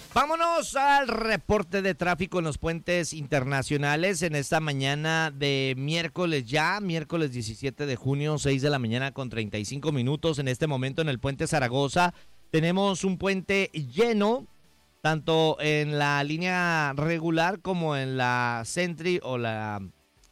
Vámonos al reporte de tráfico en los puentes internacionales en esta mañana de miércoles 17 de junio, 6 de la mañana con 35 minutos. En este momento en el puente Zaragoza tenemos un puente lleno, tanto en la línea regular como en la Sentry o la...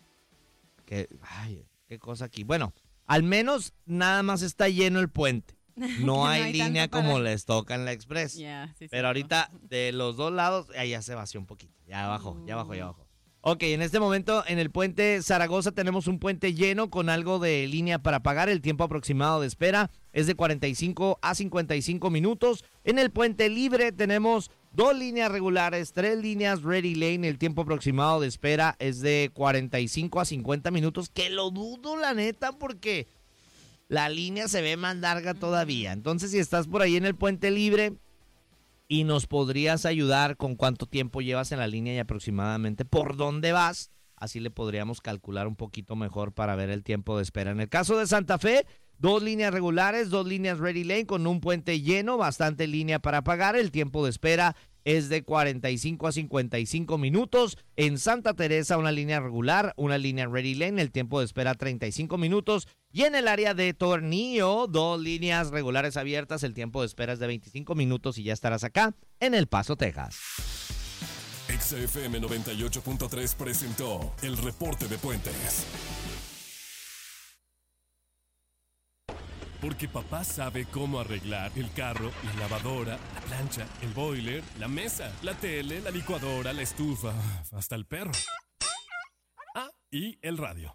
qué cosa aquí. Bueno, al menos nada más está lleno el puente. No hay línea como les toca en la Express. Pero ahorita de los dos lados, ya se vació un poquito. Ya bajó. Ok, en este momento en el puente Zaragoza tenemos un puente lleno con algo de línea para pagar. El tiempo aproximado de espera es de 45 a 55 minutos. En el puente libre tenemos 2 líneas regulares, 3 líneas Ready Lane. El tiempo aproximado de espera es de 45 a 50 minutos. Que lo dudo, la neta, porque la línea se ve más larga todavía. Entonces, si estás por ahí en el puente libre y nos podrías ayudar con cuánto tiempo llevas en la línea y aproximadamente por dónde vas, así le podríamos calcular un poquito mejor para ver el tiempo de espera. En el caso de Santa Fe, 2 líneas regulares, 2 líneas Ready Lane con un puente lleno, bastante línea para pagar. El tiempo de espera es de 45 a 55 minutos. En Santa Teresa, una línea regular, una línea Ready Lane, el tiempo de espera 35 minutos. Y en el área de Tornillo, 2 líneas regulares abiertas, el tiempo de espera es de 25 minutos y ya estarás acá en El Paso, Texas. XFM 98.3 presentó el reporte de puentes. Porque papá sabe cómo arreglar el carro, la lavadora, la plancha, el boiler, la mesa, la tele, la licuadora, la estufa, hasta el perro. Ah, y el radio.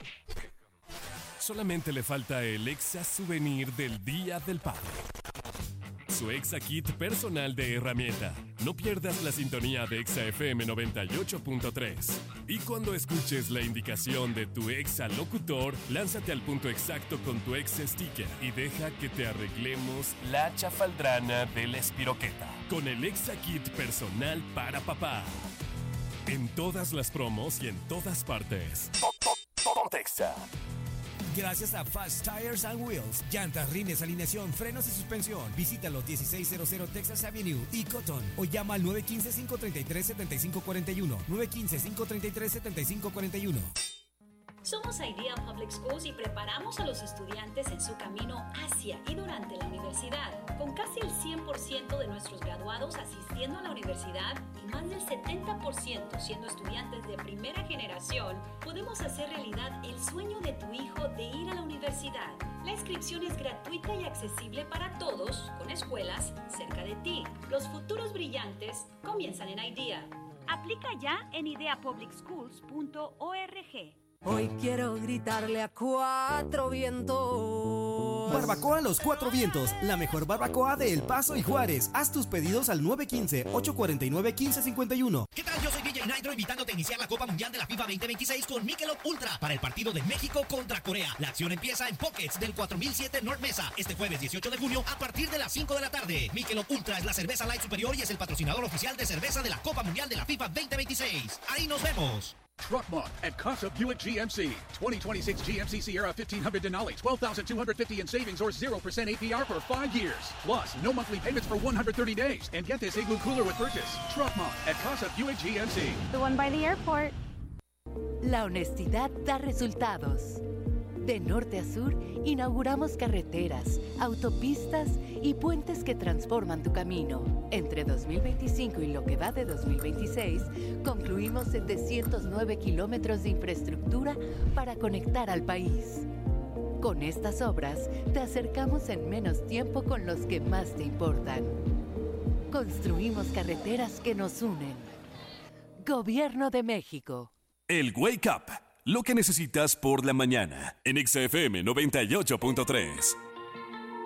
Solamente le falta el Exa Souvenir del Día del Padre. Su Exa Kit personal de herramienta. No pierdas la sintonía de Exa FM 98.3. Y cuando escuches la indicación de tu Exa locutor, lánzate al punto exacto con tu Exa sticker y deja que te arreglemos la chafaldrana de la espiroqueta. Con el Exa Kit personal para papá. En todas las promos y en todas partes. Ponte Exa. Gracias a Fast Tires and Wheels, llantas, rines, alineación, frenos y suspensión. Visita los 1600 Texas Avenue y Cotton o llama al 915-533-7541. 915-533-7541. Somos Idea Public Schools y preparamos a los estudiantes en su camino hacia y durante la universidad. Con casi el 100% de nuestros graduados asistiendo a la universidad y más del 70% siendo estudiantes de primera generación, podemos hacer realidad el sueño de tu hijo de ir a la universidad. La inscripción es gratuita y accesible para todos, con escuelas cerca de ti. Los futuros brillantes comienzan en Idea. Aplica ya en ideapublicschools.org. Hoy quiero gritarle a 4 vientos. Barbacoa Los 4 Vientos, la mejor barbacoa de El Paso y Juárez. Haz tus pedidos al 915-849-1551. ¿Qué tal? Yo soy DJ Nitro invitándote a iniciar la Copa Mundial de la FIFA 2026 con Michelob Ultra para el partido de México contra Corea. La acción empieza en Pockets del 4007 North Mesa este jueves 18 de junio a partir de las 5 de la tarde. Michelob Ultra es la cerveza light superior y es el patrocinador oficial de cerveza de la Copa Mundial de la FIFA 2026. Ahí nos vemos. Truck Month at Casa Buick GMC. 2026 GMC Sierra 1500 Denali. $12,250 in savings or 0% APR for 5 years. Plus, no monthly payments for 130 days. And get this Igloo cooler with purchase. Truck Month at Casa Buick GMC. The one by the airport. La honestidad da resultados. De norte a sur, inauguramos carreteras, autopistas y puentes que transforman tu camino. Entre 2025 y lo que va de 2026, concluimos 709 kilómetros de infraestructura para conectar al país. Con estas obras, te acercamos en menos tiempo con los que más te importan. Construimos carreteras que nos unen. Gobierno de México. El Wake Up. Lo que necesitas por la mañana en XFM 98.3.